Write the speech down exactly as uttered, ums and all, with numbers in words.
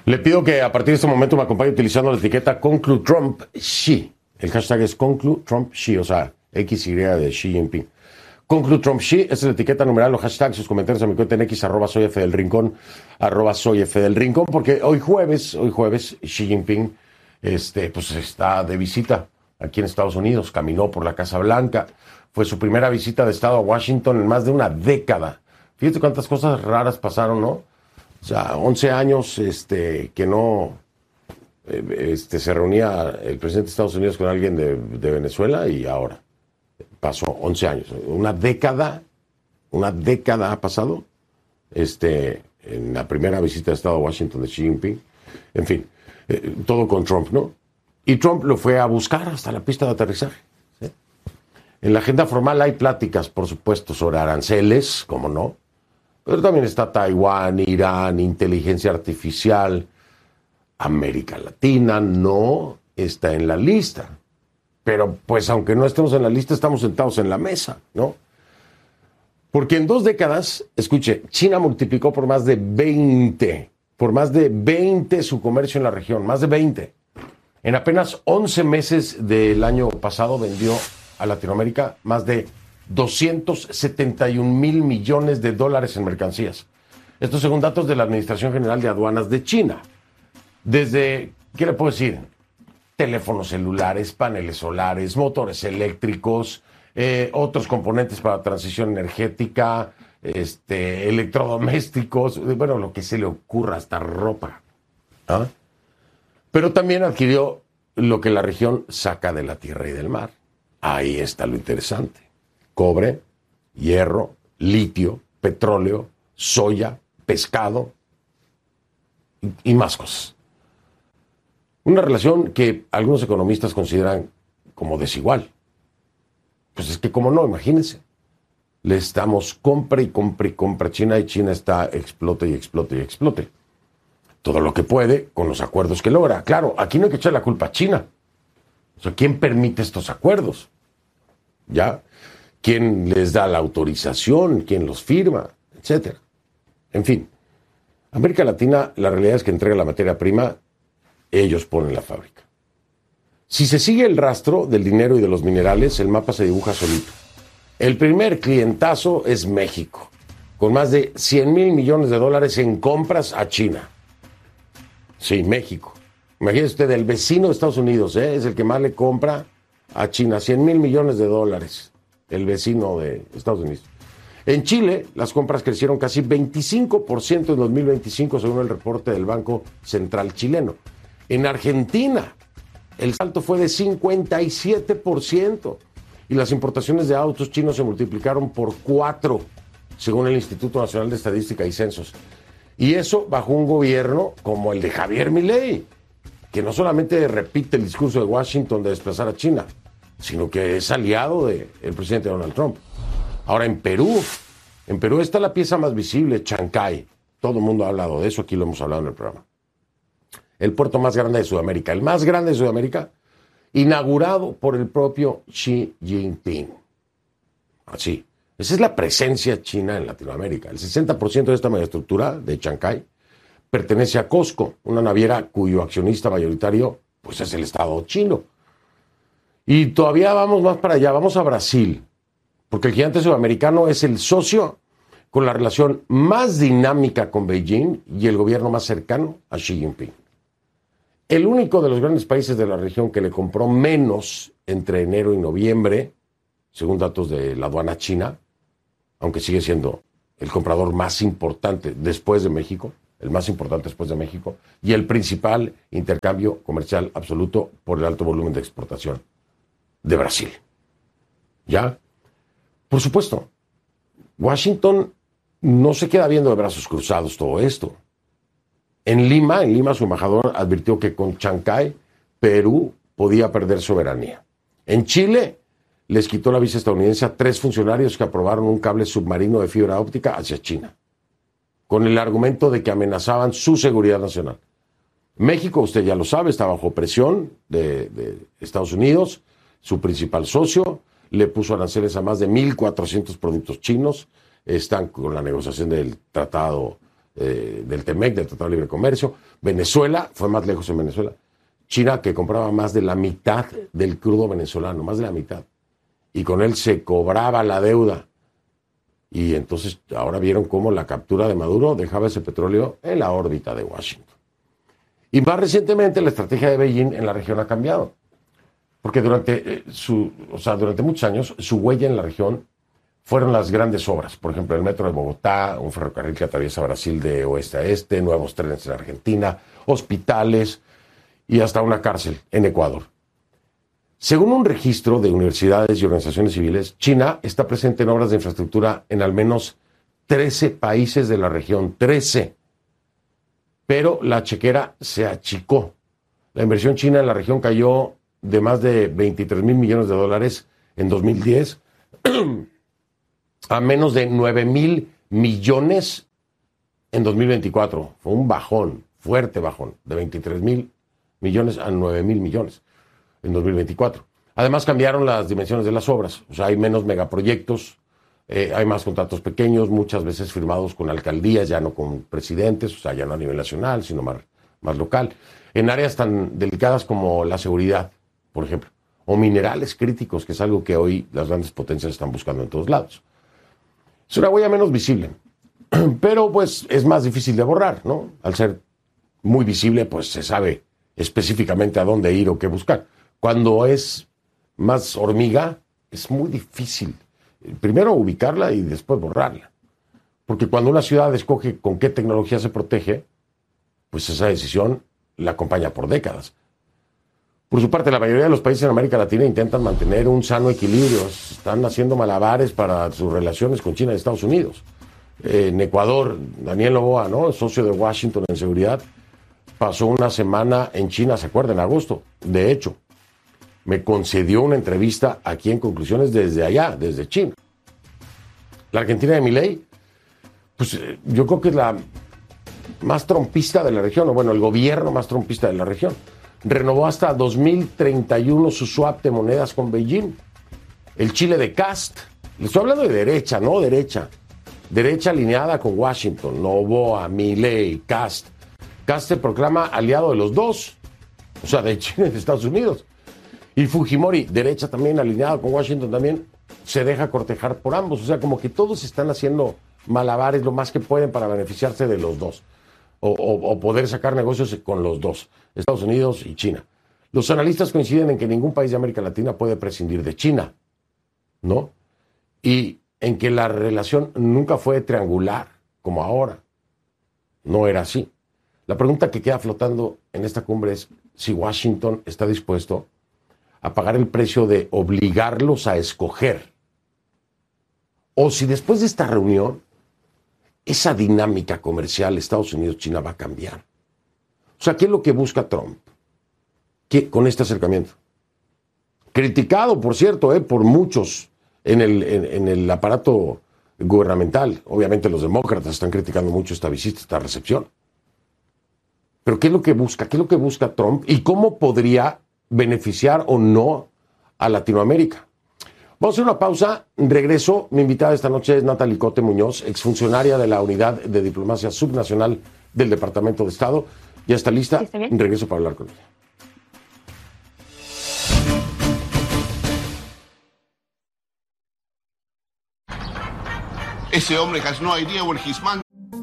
Le pido que a partir de este momento me acompañe utilizando la etiqueta ConcluTrumpXi. El hashtag es ConcluTrumpXi, o sea, X Y de Xi Jinping. ConcluTrumpXi, esa es la etiqueta numeral o hashtag, sus comentarios a mi cuenta en X, arroba soy F del Rincón, arroba soy F del Rincón, porque hoy jueves, hoy jueves, Xi Jinping este, pues está de visita aquí en Estados Unidos, caminó por la Casa Blanca, fue su primera visita de Estado a Washington en más de una década. Fíjate cuántas cosas raras pasaron, ¿no? O sea, once años este, que no este, se reunía el presidente de Estados Unidos con alguien de, de Venezuela y ahora pasó once años. Una década, una década ha pasado este, en la primera visita de Estado a Washington de Xi Jinping. En fin, eh, todo con Trump, ¿no? Y Trump lo fue a buscar hasta la pista de aterrizaje. ¿Sí? En la agenda formal hay pláticas, por supuesto, sobre aranceles, como no. Pero también está Taiwán, Irán, inteligencia artificial. América Latina no está en la lista. Pero pues aunque no estemos en la lista, estamos sentados en la mesa, ¿no? Porque en dos décadas, escuche, China multiplicó por más de veinte, por más de veinte su comercio en la región, más de veinte. En apenas once meses del año pasado vendió a Latinoamérica más de doscientos setenta y un mil millones de dólares en mercancías. Esto según datos de la Administración General de Aduanas de China. Desde, ¿qué le puedo decir? Teléfonos celulares, paneles solares, motores eléctricos, eh, otros componentes para la transición energética, este, electrodomésticos, bueno, lo que se le ocurra, hasta ropa. ¿Ah? Pero también adquirió lo que la región saca de la tierra y del mar. Ahí está lo interesante. Cobre, hierro, litio, petróleo, soya, pescado y, y más cosas. Una relación que algunos economistas consideran como desigual. Pues es que como no, imagínense. Le estamos compra y compra y compra a China y China está explote y explote y explote. Todo lo que puede con los acuerdos que logra. Claro, aquí no hay que echar la culpa a China. O sea, ¿quién permite estos acuerdos? ¿Ya? ¿Quién les da la autorización? ¿Quién los firma? Etcétera. En fin, América Latina, la realidad es que entrega la materia prima, ellos ponen la fábrica. Si se sigue el rastro del dinero y de los minerales, el mapa se dibuja solito. El primer clientazo es México, con más de cien mil millones de dólares en compras a China. Sí, México. Imagínese usted, el vecino de Estados Unidos, ¿eh? Es el que más le compra a China, cien mil millones de dólares, el vecino de Estados Unidos. En Chile, las compras crecieron casi veinticinco por ciento en dos mil veinticinco, según el reporte del Banco Central chileno. En Argentina, el salto fue de cincuenta y siete por ciento y las importaciones de autos chinos se multiplicaron por cuatro, según el Instituto Nacional de Estadística y Censos. Y eso bajo un gobierno como el de Javier Milei, que no solamente repite el discurso de Washington de desplazar a China, sino que es aliado del presidente Donald Trump. Ahora, en Perú, en Perú está la pieza más visible, Chancay. Todo el mundo ha hablado de eso, aquí lo hemos hablado en el programa. El puerto más grande de Sudamérica, el más grande de Sudamérica, inaugurado por el propio Xi Jinping. Así. Esa es la presencia china en Latinoamérica. El sesenta por ciento de esta megaestructura de Chancay pertenece a COSCO, una naviera cuyo accionista mayoritario pues, es el Estado chino. Y todavía vamos más para allá, vamos a Brasil, porque el gigante sudamericano es el socio con la relación más dinámica con Beijing y el gobierno más cercano a Xi Jinping. El único de los grandes países de la región que le compró menos entre enero y noviembre, según datos de la aduana china, aunque sigue siendo el comprador más importante después de México, el más importante después de México, y el principal intercambio comercial absoluto por el alto volumen de exportación de Brasil. ¿Ya? Por supuesto, Washington no se queda viendo de brazos cruzados todo esto. En Lima, en Lima su embajador advirtió que con Chancay, Perú podía perder soberanía. En Chile, les quitó la visa estadounidense a tres funcionarios que aprobaron un cable submarino de fibra óptica hacia China, con el argumento de que amenazaban su seguridad nacional. México, usted ya lo sabe, está bajo presión de, de Estados Unidos, su principal socio, le puso aranceles a más de mil cuatrocientos productos chinos, están con la negociación del tratado eh, del T-M E C, del Tratado de Libre Comercio. Venezuela, fue más lejos en Venezuela. China, que compraba más de la mitad del crudo venezolano, más de la mitad. Y con él se cobraba la deuda. Y entonces ahora vieron cómo la captura de Maduro dejaba ese petróleo en la órbita de Washington. Y más recientemente la estrategia de Beijing en la región ha cambiado. Porque durante, eh, su, o sea, durante muchos años su huella en la región fueron las grandes obras. Por ejemplo, el metro de Bogotá, un ferrocarril que atraviesa Brasil de oeste a este, nuevos trenes en Argentina, hospitales y hasta una cárcel en Ecuador. Según un registro de universidades y organizaciones civiles, China está presente en obras de infraestructura en al menos trece países de la región, trece. Pero la chequera se achicó. La inversión china en la región cayó de más de veintitrés mil millones de dólares en dos mil diez a menos de nueve mil millones en dos mil veinticuatro. Fue un bajón, fuerte bajón, de veintitrés mil millones a nueve mil millones en dos mil veinticuatro. Además cambiaron las dimensiones de las obras, o sea, hay menos megaproyectos, eh, hay más contratos pequeños, muchas veces firmados con alcaldías, ya no con presidentes, o sea, ya no a nivel nacional, sino más, más local, en áreas tan delicadas como la seguridad, por ejemplo, o minerales críticos, que es algo que hoy las grandes potencias están buscando en todos lados. Es una huella menos visible, pero pues es más difícil de borrar, ¿no? Al ser muy visible, pues se sabe específicamente a dónde ir o qué buscar. Cuando es más hormiga, es muy difícil. Primero ubicarla y después borrarla. Porque cuando una ciudad escoge con qué tecnología se protege, pues esa decisión la acompaña por décadas. Por su parte, la mayoría de los países en América Latina intentan mantener un sano equilibrio. Están haciendo malabares para sus relaciones con China y Estados Unidos. En Ecuador, Daniel Noboa, ¿no?, socio de Washington en seguridad, pasó una semana en China, ¿se acuerdan? En agosto. De hecho, me concedió una entrevista aquí en Conclusiones desde allá, desde China. La Argentina de Milei, pues yo creo que es la más trompista de la región, o bueno, el gobierno más trompista de la región. Renovó hasta dos mil treinta y uno su swap de monedas con Beijing. El Chile de Kast, le estoy hablando de derecha, no derecha. Derecha alineada con Washington, Noboa, Milei, Kast. Kast se proclama aliado de los dos, o sea, de China y de Estados Unidos. Y Fujimori, derecha también, alineado con Washington también, se deja cortejar por ambos. O sea, como que todos están haciendo malabares lo más que pueden para beneficiarse de los dos. O, o, o poder sacar negocios con los dos, Estados Unidos y China. Los analistas coinciden en que ningún país de América Latina puede prescindir de China, ¿no? Y en que la relación nunca fue triangular, como ahora. No era así. La pregunta que queda flotando en esta cumbre es si Washington está dispuesto a pagar el precio de obligarlos a escoger. O si después de esta reunión, esa dinámica comercial Estados Unidos-China va a cambiar. O sea, ¿qué es lo que busca Trump ¿Qué, con este acercamiento? Criticado, por cierto, eh, por muchos en el, en, en el aparato gubernamental. Obviamente los demócratas están criticando mucho esta visita, esta recepción. Pero ¿qué es lo que busca? ¿Qué es lo que busca Trump? ¿Y cómo podría beneficiar o no a Latinoamérica? Vamos a hacer una pausa. Regreso. Mi invitada esta noche es Natalie Cote Muñoz, exfuncionaria de la Unidad de Diplomacia Subnacional del Departamento de Estado. Ya está lista. ¿Está bien? Regreso para hablar con ella. Ese hombre has no idea where his man.